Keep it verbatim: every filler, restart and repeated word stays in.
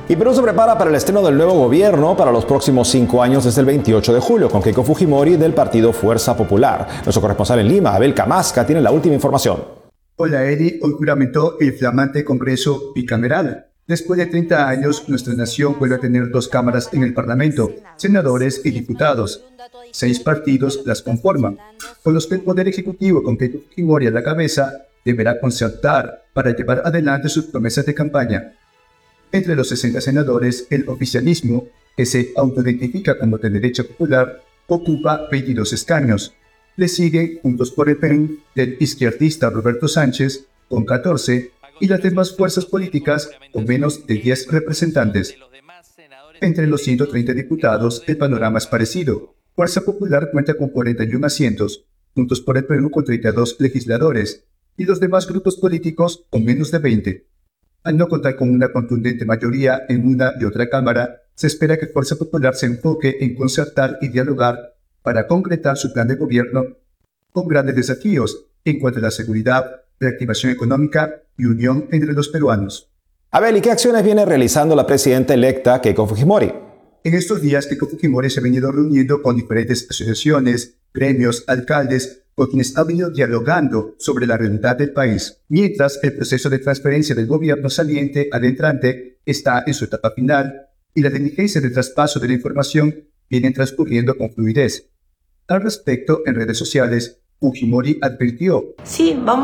Y Perú se prepara para el estreno del nuevo gobierno para los próximos cinco años desde el veintiocho de julio, con Keiko Fujimori del partido Fuerza Popular. Nuestro corresponsal en Lima, Abel Camasca, tiene la última información. Hola Eddie, hoy juramentó el flamante Congreso bicameral. Después de treinta años, nuestra nación vuelve a tener dos cámaras en el Parlamento, senadores y diputados. Seis partidos las conforman, con los que el Poder Ejecutivo, con Keiko Fujimori a la cabeza, deberá concertar para llevar adelante sus promesas de campaña. Entre los sesenta senadores, el oficialismo, que se autoidentifica como de derecha popular, ocupa veintidós escaños. Le siguen Juntos por el Perú del izquierdista Roberto Sánchez, con catorce, y las demás fuerzas políticas con menos de diez representantes. Entre los ciento treinta diputados, el panorama es parecido. Fuerza Popular cuenta con cuarenta y uno asientos, Juntos por el Perú con treinta y dos legisladores, y los demás grupos políticos con menos de veinte. Al no contar con una contundente mayoría en una y otra cámara, se espera que Fuerza Popular se enfoque en concertar y dialogar para concretar su plan de gobierno con grandes desafíos en cuanto a la seguridad, reactivación económica y unión entre los peruanos. Abel, ¿y qué acciones viene realizando la presidenta electa Keiko Fujimori? En estos días, Keiko Fujimori se ha venido reuniendo con diferentes asociaciones, gremios, alcaldes, con quienes ha venido dialogando sobre la realidad del país, mientras el proceso de transferencia del gobierno saliente al entrante está en su etapa final y las diligencias de traspaso de la información vienen transcurriendo con fluidez. Al respecto, en redes sociales, Fujimori advirtió: Sí, vamos